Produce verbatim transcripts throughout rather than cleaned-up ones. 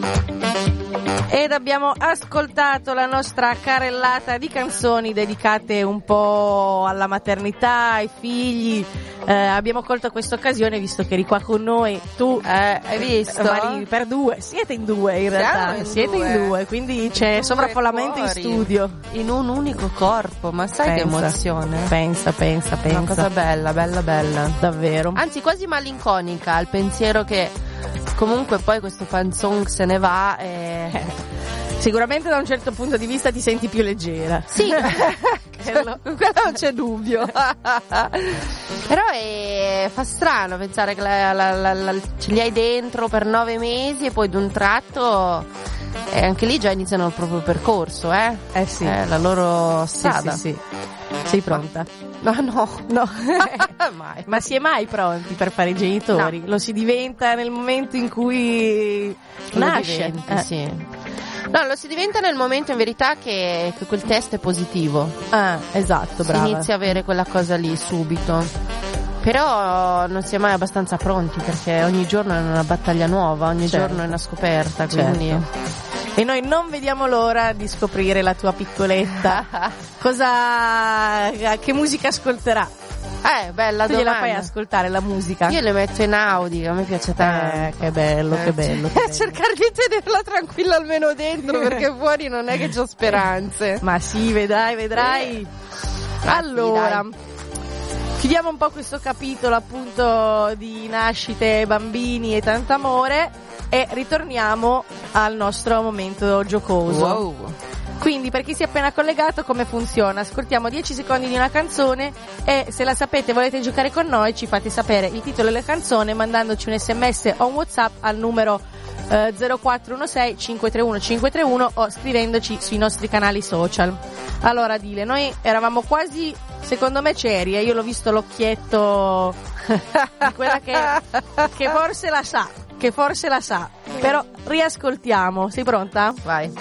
Ed abbiamo ascoltato la nostra carrellata di canzoni dedicate un po' alla maternità, ai figli. Eh, abbiamo colto questa occasione, visto che eri qua con noi, tu eh, hai visto? Mari, per due, siete in due in realtà, in siete due. in due, quindi c'è due sovraffollamento in studio. In un unico corpo, ma sai pensa, che emozione? Pensa, pensa, pensa. Una cosa bella, bella, bella. Davvero. Anzi, quasi malinconica, al pensiero che comunque poi questo fan song se ne va e... Eh. Sicuramente da un certo punto di vista ti senti più leggera. Sì, quello, quello non c'è dubbio. Però è, fa strano pensare che la, la, la, la, ce li hai dentro per nove mesi e poi d'un tratto eh, anche lì già iniziano il proprio percorso, eh? Eh sì. Eh, la loro strada. Sì, sì, sì. Sei pronta? No, no, no. mai. Ma si è mai pronti per fare i genitori? No. Lo si diventa nel momento in cui Lo nasce. diventi, eh. sì. No, lo si diventa nel momento in verità che, che quel test è positivo. Ah, esatto, brava. Si inizia a avere quella cosa lì subito. Però non si è mai abbastanza pronti, perché ogni giorno è una battaglia nuova, ogni certo. giorno è una scoperta, quindi... Certo. E noi non vediamo l'ora di scoprire la tua piccoletta. Cosa, che musica ascolterà? Eh, bella tu domanda. gliela fai ascoltare la musica? Io le metto in audio, a me piace tanto. Eh, che bello, eh, che bello. Che bello. Cercare di tenerla tranquilla almeno dentro, perché fuori non è che c'ho speranze. Ma sì, vedrai, vedrai. Eh. Allora, sì, chiudiamo un po' questo capitolo appunto di nascite, bambini e tanto amore e ritorniamo al nostro momento giocoso. Wow. Quindi, per chi si è appena collegato, come funziona? Ascoltiamo dieci secondi di una canzone e se la sapete e volete giocare con noi ci fate sapere il titolo della canzone mandandoci un sms o un WhatsApp al numero eh, zero quattro uno sei cinque tre uno cinque tre uno o scrivendoci sui nostri canali social. Allora, Dile, noi eravamo quasi, secondo me, c'eri, eh? Io l'ho visto l'occhietto di quella che, che forse la sa, che forse la sa. Però riascoltiamo. Sei pronta? Vai.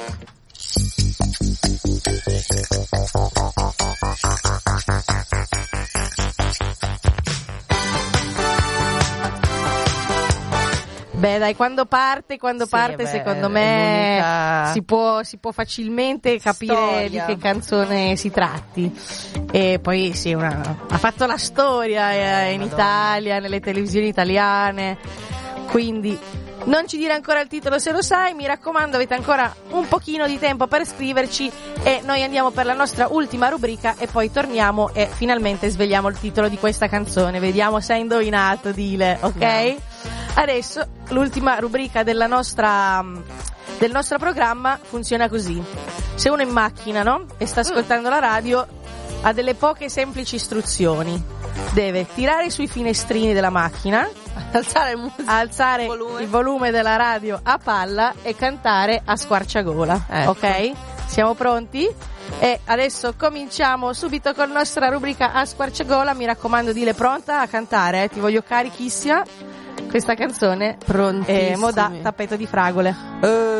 Beh dai, quando parte, quando sì, parte beh, secondo me si può, si può facilmente capire storia. Di che canzone si tratti. E poi sì, una, ha fatto la storia eh, in Madonna. Italia, nelle televisioni italiane, quindi non ci dire ancora il titolo se lo sai, mi raccomando, avete ancora un pochino di tempo per scriverci e noi andiamo per la nostra ultima rubrica e poi torniamo e finalmente svegliamo il titolo di questa canzone. Vediamo se hai indovinato, Dile, ok? No. Adesso l'ultima rubrica della nostra del nostro programma funziona così. Se uno è in macchina, no? E sta ascoltando la radio, ha delle poche semplici istruzioni. Deve tirare sui finestrini della macchina, alzare, il, mus- alzare il, volume. il volume della radio a palla e cantare a squarciagola. Ecco. Ok? Siamo pronti? E adesso cominciamo subito con la nostra rubrica a squarciagola. Mi raccomando, Dile, pronta a cantare, eh? Ti voglio carichissima. Questa canzone prontissima. Moda tappeto di fragole. Uh.